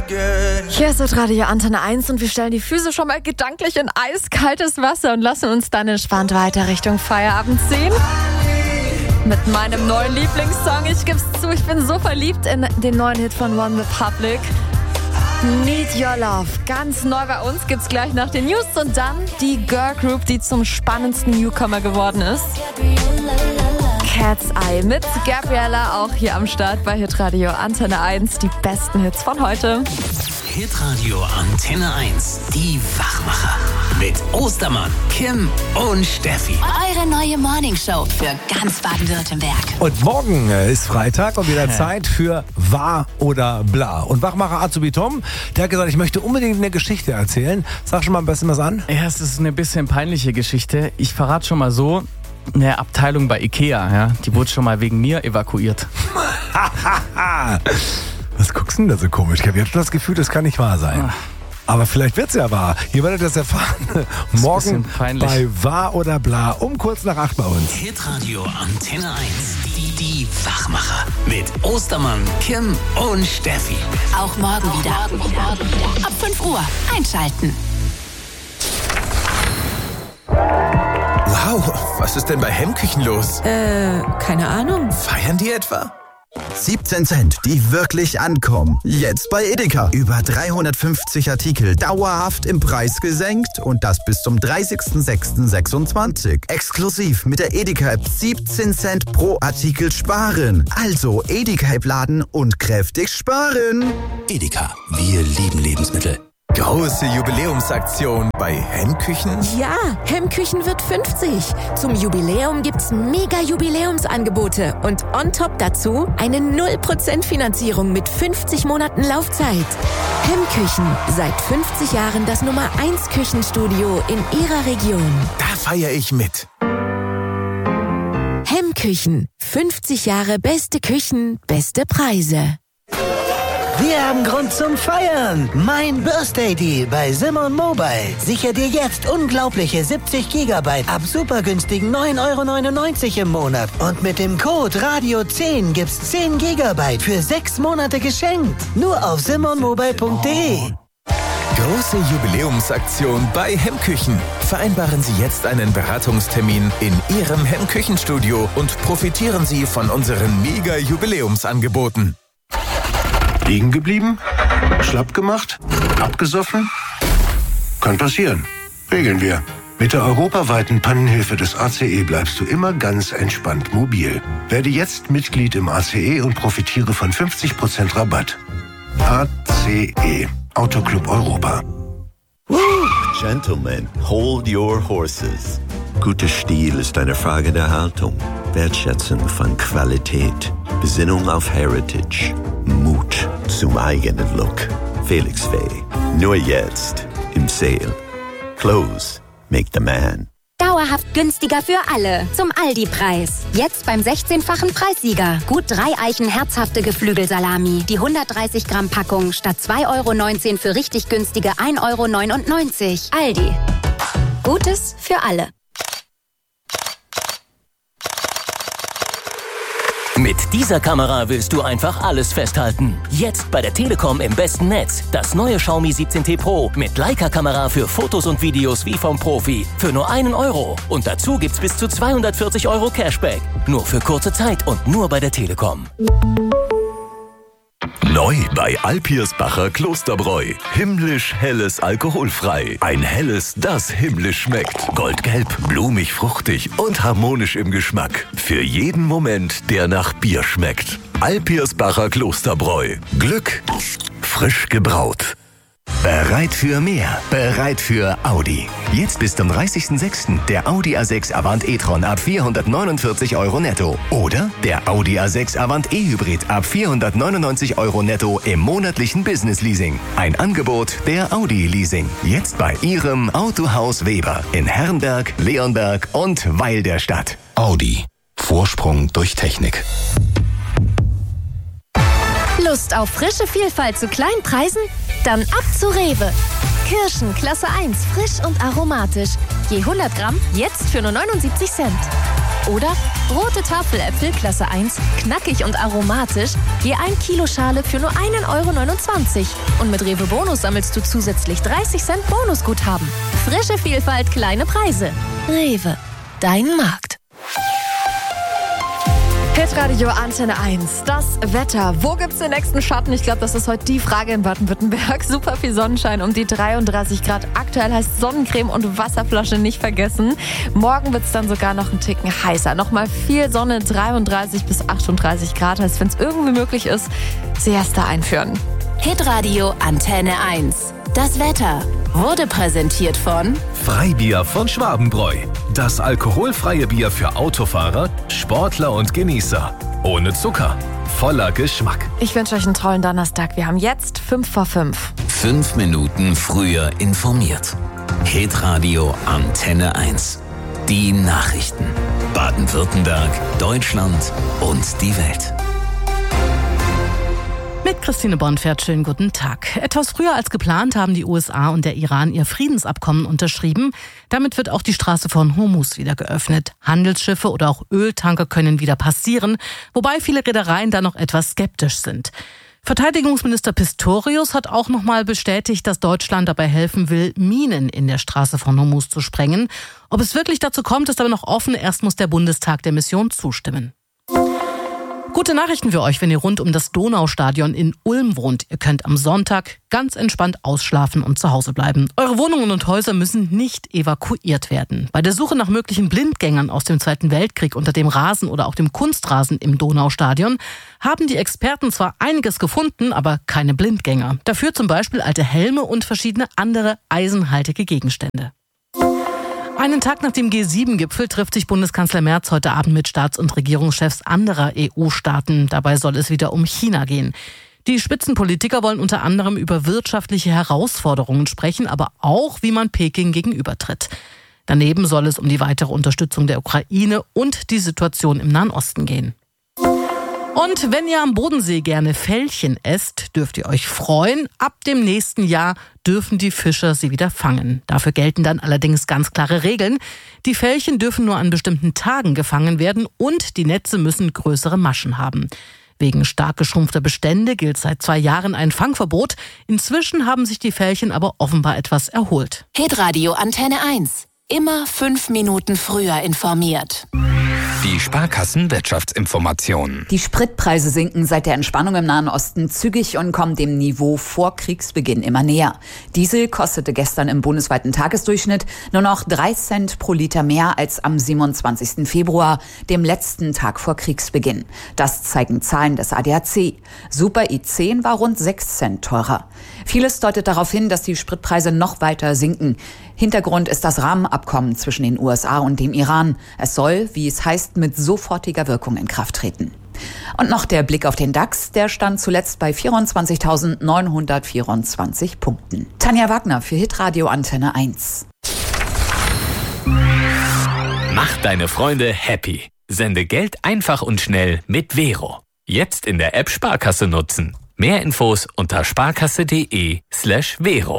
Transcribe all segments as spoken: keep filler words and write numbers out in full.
Hier ist Radio Antenne eins und wir stellen die Füße schon mal gedanklich in eiskaltes Wasser und lassen uns dann entspannt weiter Richtung Feierabend ziehen. Mit meinem neuen Lieblingssong. Ich geb's zu, ich bin so verliebt in den neuen Hit von One Republic. Need Your Love. Ganz neu bei uns gibt's gleich nach den News und dann die Girl Group, die zum spannendsten Newcomer geworden ist. Cat's Eye mit Gabriella auch hier am Start bei Hitradio Antenne eins. Die besten Hits von heute. Hitradio Antenne eins. Die Wachmacher. Mit Ostermann, Kim und Steffi. Eure neue Morningshow für ganz Baden-Württemberg. Und morgen ist Freitag und wieder Zeit für Wahr oder Bla. Und Wachmacher Azubi Tom, der hat gesagt, ich möchte unbedingt eine Geschichte erzählen. Sag schon mal ein bisschen was an. Ja, es ist eine bisschen peinliche Geschichte. Ich verrate schon mal so, eine Abteilung bei Ikea, ja, die wurde schon mal wegen mir evakuiert. Was guckst du denn da so komisch? Ich habe jetzt schon das Gefühl, das kann nicht wahr sein. Aber vielleicht wird's ja wahr. Ihr werdet das erfahren. Morgen bei Wahr oder Bla um kurz nach acht bei uns. Hitradio Antenne eins. Die, die Wachmacher. Mit Ostermann, Kim und Steffi. Auch morgen wieder. Ab fünf Uhr einschalten. Wow, was ist denn bei Hemmküchen los? Äh, keine Ahnung. Feiern die etwa? siebzehn Cent, die wirklich ankommen. Jetzt bei Edeka. Über dreihundertfünfzig Artikel dauerhaft im Preis gesenkt und das bis zum dreißigsten sechsten sechsundzwanzig. Exklusiv mit der Edeka-App siebzehn Cent pro Artikel sparen. Also Edeka-App laden und kräftig sparen. Edeka, wir lieben Lebensmittel. Große Jubiläumsaktion bei Hemmküchen? Ja, Hemmküchen wird fünfzig. Zum Jubiläum gibt's mega Jubiläumsangebote und on top dazu eine null Prozent Finanzierung mit fünfzig Monaten Laufzeit. Hemmküchen, seit fünfzig Jahren das Nummer eins Küchenstudio in Ihrer Region. Da feiere ich mit. Hemmküchen, fünfzig Jahre beste Küchen, beste Preise. Wir haben Grund zum Feiern. Mein Birthday Deal bei Simon Mobile. Sichere dir jetzt unglaubliche siebzig Gigabyte ab super günstigen neun Euro neunundneunzig im Monat. Und mit dem Code Radio zehn gibt's zehn Gigabyte für sechs Monate geschenkt. Nur auf simon mobile punkt de. Große Jubiläumsaktion bei Hemmküchen. Vereinbaren Sie jetzt einen Beratungstermin in Ihrem Hemmküchenstudio und profitieren Sie von unseren Mega-Jubiläumsangeboten. Liegen geblieben? Schlapp gemacht? Abgesoffen? Kann passieren. Regeln wir. Mit der europaweiten Pannenhilfe des A C E bleibst du immer ganz entspannt mobil. Werde jetzt Mitglied im A C E und profitiere von fünfzig Prozent Rabatt. A C E. Autoclub Europa. Woo! Gentlemen, hold your horses. Guter Stil ist eine Frage der Haltung, Wertschätzung von Qualität, Besinnung auf Heritage, Mut zum eigenen Look. Felix Faye, nur jetzt im Sale. Clothes make the man. Dauerhaft günstiger für alle. Zum Aldi-Preis. Jetzt beim sechzehnfachen Preissieger. Gut drei Eichen herzhafte Geflügelsalami. Die hundertdreißig Gramm Packung statt zwei Euro neunzehn für richtig günstige ein Euro neunundneunzig. Aldi. Gutes für alle. Mit dieser Kamera willst du einfach alles festhalten. Jetzt bei der Telekom im besten Netz. Das neue Xiaomi siebzehn T Pro mit Leica-Kamera für Fotos und Videos wie vom Profi. Für nur einen Euro. Und dazu gibt's bis zu zweihundertvierzig Euro Cashback. Nur für kurze Zeit und nur bei der Telekom. Neu bei Alpirsbacher Klosterbräu. Himmlisch helles alkoholfrei. Ein helles, das himmlisch schmeckt. Goldgelb, blumig, fruchtig und harmonisch im Geschmack. Für jeden Moment, der nach Bier schmeckt. Alpirsbacher Klosterbräu. Glück frisch gebraut. Bereit für mehr, bereit für Audi. Jetzt bis zum dreißigsten sechsten der Audi A sechs Avant e-tron ab vierhundertneunundvierzig Euro netto. Oder der Audi A sechs Avant e-Hybrid ab vierhundertneunundneunzig Euro netto im monatlichen Business-Leasing. Ein Angebot der Audi Leasing. Jetzt bei Ihrem Autohaus Weber in Herrenberg, Leonberg und Weil der Stadt. Audi. Vorsprung durch Technik. Lust auf frische Vielfalt zu kleinen Preisen? Dann ab zu Rewe. Kirschen Klasse eins, frisch und aromatisch. Je hundert Gramm, jetzt für nur neunundsiebzig Cent. Oder rote Tafeläpfel Klasse eins, knackig und aromatisch, je ein Kilo Schale für nur einen Euro neunundzwanzig. Und mit Rewe Bonus sammelst du zusätzlich dreißig Cent Bonusguthaben. Frische Vielfalt, kleine Preise. Rewe, dein Markt. Hitradio Antenne eins, das Wetter. Wo gibt's den nächsten Schatten? Ich glaube, das ist heute die Frage in Baden-Württemberg. Super viel Sonnenschein um die dreiunddreißig Grad. Aktuell heißt Sonnencreme und Wasserflasche nicht vergessen. Morgen wird's dann sogar noch einen Ticken heißer. Nochmal viel Sonne, dreiunddreißig bis achtunddreißig Grad. Heißt, wenn es irgendwie möglich ist, Siesta einführen. Hitradio Antenne eins. Das Wetter wurde präsentiert von Freibier von Schwabenbräu. Das alkoholfreie Bier für Autofahrer, Sportler und Genießer. Ohne Zucker, voller Geschmack. Ich wünsche euch einen tollen Donnerstag. Wir haben jetzt fünf vor fünf. Fünf Minuten früher informiert. Hitradio Antenne eins. Die Nachrichten. Baden-Württemberg, Deutschland und die Welt. Mit Christine Bonfert, schönen guten Tag. Etwas früher als geplant haben die U S A und der Iran ihr Friedensabkommen unterschrieben. Damit wird auch die Straße von Hormuz wieder geöffnet. Handelsschiffe oder auch Öltanker können wieder passieren, wobei viele Reedereien da noch etwas skeptisch sind. Verteidigungsminister Pistorius hat auch nochmal bestätigt, dass Deutschland dabei helfen will, Minen in der Straße von Hormuz zu sprengen. Ob es wirklich dazu kommt, ist aber noch offen. Erst muss der Bundestag der Mission zustimmen. Gute Nachrichten für euch, wenn ihr rund um das Donaustadion in Ulm wohnt. Ihr könnt am Sonntag ganz entspannt ausschlafen und zu Hause bleiben. Eure Wohnungen und Häuser müssen nicht evakuiert werden. Bei der Suche nach möglichen Blindgängern aus dem Zweiten Weltkrieg unter dem Rasen oder auch dem Kunstrasen im Donaustadion haben die Experten zwar einiges gefunden, aber keine Blindgänger. Dafür zum Beispiel alte Helme und verschiedene andere eisenhaltige Gegenstände. Einen Tag nach dem G sieben Gipfel trifft sich Bundeskanzler Merz heute Abend mit Staats- und Regierungschefs anderer E U-Staaten. Dabei soll es wieder um China gehen. Die Spitzenpolitiker wollen unter anderem über wirtschaftliche Herausforderungen sprechen, aber auch, wie man Peking gegenübertritt. Daneben soll es um die weitere Unterstützung der Ukraine und die Situation im Nahen Osten gehen. Und wenn ihr am Bodensee gerne Felchen esst, dürft ihr euch freuen. Ab dem nächsten Jahr dürfen die Fischer sie wieder fangen. Dafür gelten dann allerdings ganz klare Regeln. Die Felchen dürfen nur an bestimmten Tagen gefangen werden und die Netze müssen größere Maschen haben. Wegen stark geschrumpfter Bestände gilt seit zwei Jahren ein Fangverbot. Inzwischen haben sich die Felchen aber offenbar etwas erholt. Hitradio Antenne eins. Immer fünf Minuten früher informiert. Die Sparkassen-Wirtschaftsinformationen. Die Spritpreise sinken seit der Entspannung im Nahen Osten zügig und kommen dem Niveau vor Kriegsbeginn immer näher. Diesel kostete gestern im bundesweiten Tagesdurchschnitt nur noch drei Cent pro Liter mehr als am siebenundzwanzigsten Februar, dem letzten Tag vor Kriegsbeginn. Das zeigen Zahlen des A D A C. Super I zehn war rund sechs Cent teurer. Vieles deutet darauf hin, dass die Spritpreise noch weiter sinken. Hintergrund ist das Rahmenabkommen zwischen den U S A und dem Iran. Es soll, wie es heißt, mit sofortiger Wirkung in Kraft treten. Und noch der Blick auf den DAX. Der stand zuletzt bei vierundzwanzigtausendneunhundertvierundzwanzig Punkten. Tanja Wagner für Hitradio Antenne eins. Mach deine Freunde happy. Sende Geld einfach und schnell mit Vero. Jetzt in der App Sparkasse nutzen. Mehr Infos unter sparkasse.de slash Vero.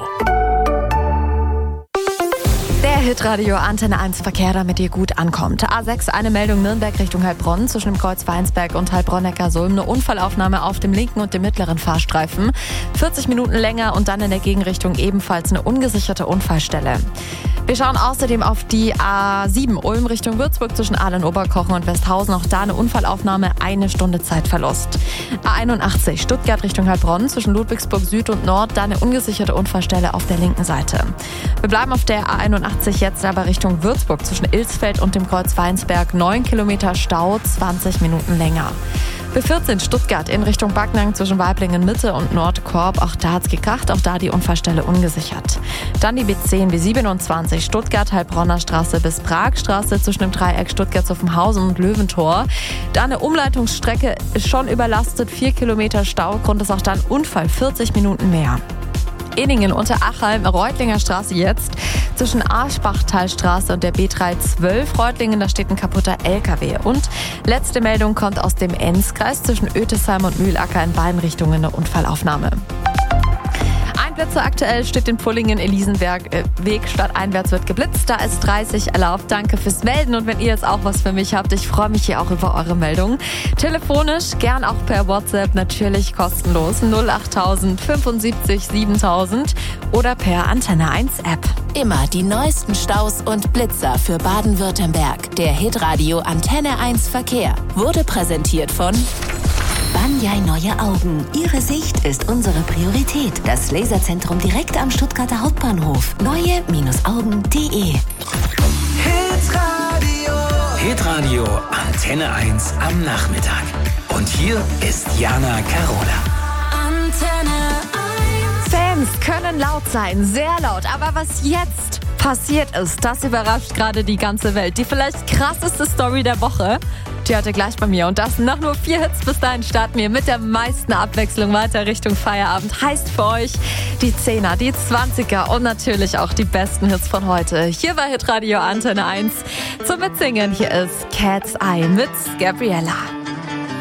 Der Hitradio Antenne eins Verkehr, damit ihr gut ankommt. A sechs, eine Meldung Nürnberg Richtung Heilbronn. Zwischen dem Kreuz Weinsberg und Heilbronn-Neckarsulm eine Unfallaufnahme auf dem linken und dem mittleren Fahrstreifen. vierzig Minuten länger und dann in der Gegenrichtung ebenfalls eine ungesicherte Unfallstelle. Wir schauen außerdem auf die A sieben Ulm Richtung Würzburg zwischen Aalen-Oberkochen und Westhausen. Auch da eine Unfallaufnahme, eine Stunde Zeitverlust. A einundachtzig Stuttgart Richtung Heilbronn zwischen Ludwigsburg Süd und Nord. Da eine ungesicherte Unfallstelle auf der linken Seite. Wir bleiben auf der A einundachtzig jetzt aber Richtung Würzburg zwischen Ilsfeld und dem Kreuz Weinsberg. neun Kilometer Stau, zwanzig Minuten länger. B vierzehn Stuttgart in Richtung Backnang zwischen Weiblingen Mitte und Nordkorb. Auch da hat's gekracht, auch da die Unfallstelle ungesichert. Dann die B zehn, B siebenundzwanzig Stuttgart, Heilbronner Straße bis Pragstraße zwischen dem Dreieck Stuttgart-Zuffenhausen und Löwentor. Da eine Umleitungsstrecke ist schon überlastet, vier Kilometer Stau. Grund ist auch dann Unfall, vierzig Minuten mehr. Eningen unter Achalm, Reutlinger Straße jetzt. Zwischen Arschbachtalstraße und der B dreihundertzwölf Reutlingen, da steht ein kaputter L K W. Und letzte Meldung kommt aus dem Enzkreis zwischen Ötesheim und Mühlacker in beiden Richtungen eine Unfallaufnahme. Ein Blitze aktuell steht in Pullingen, Elisenberg, äh, Weg stadteinwärts wird geblitzt. Da ist dreißig erlaubt. Danke fürs Melden. Und wenn ihr jetzt auch was für mich habt, ich freue mich hier auch über eure Meldungen. Telefonisch, gern auch per WhatsApp, natürlich kostenlos. null achttausend fünfundsiebzig siebentausend oder per Antenne eins App. Immer die neuesten Staus und Blitzer für Baden-Württemberg. Der Hitradio Antenne eins Verkehr wurde präsentiert von Banyai Neue Augen. Ihre Sicht ist unsere Priorität. Das Laserzentrum direkt am Stuttgarter Hauptbahnhof. neue Augen punkt de. Hitradio. Hitradio Antenne eins am Nachmittag. Und hier ist Jana Carola. Antenne eins. Fans können laut sein, sehr laut. Aber was jetzt passiert ist, das überrascht gerade die ganze Welt. Die vielleicht krasseste Story der Woche, die heute gleich bei mir. Und das nach nur vier Hits. Bis dahin starten wir mit der meisten Abwechslung weiter Richtung Feierabend. Heißt für euch die Zehner, die Zwanziger und natürlich auch die besten Hits von heute. Hier bei Hitradio Antenne eins. Zum Mitsingen, hier ist Cat's Eye mit Gabriella.